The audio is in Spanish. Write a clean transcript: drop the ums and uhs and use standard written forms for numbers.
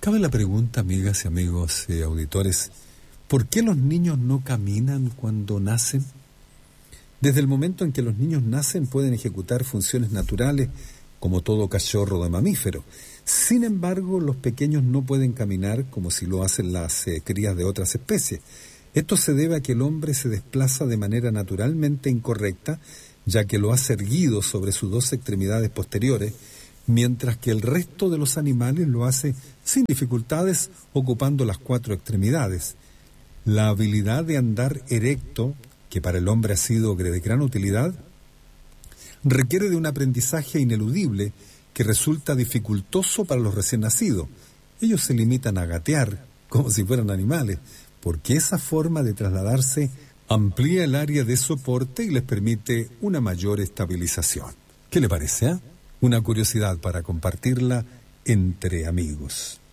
Cabe la pregunta, amigas y amigos auditores, ¿por qué los niños no caminan cuando nacen? Desde el momento en que los niños nacen pueden ejecutar funciones naturales como todo cachorro de mamífero. Sin embargo, los pequeños no pueden caminar como si lo hacen las crías de otras especies. Esto se debe a que el hombre se desplaza de manera naturalmente incorrecta, ya que lo hace erguido sobre sus dos extremidades posteriores, mientras que el resto de los animales lo hace sin dificultades, ocupando las cuatro extremidades. La habilidad de andar erecto, que para el hombre ha sido de gran utilidad, requiere de un aprendizaje ineludible que resulta dificultoso para los recién nacidos. Ellos se limitan a gatear, como si fueran animales, porque esa forma de trasladarse amplía el área de soporte y les permite una mayor estabilización. ¿Qué le parece, Una curiosidad para compartirla entre amigos.